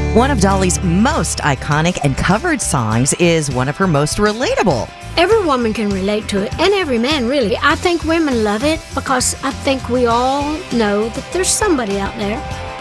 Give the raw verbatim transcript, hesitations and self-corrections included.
One of Dolly's most iconic and covered songs is one of her most relatable. Every woman can relate to it, and every man, really. I think women love it because I think we all know that there's somebody out there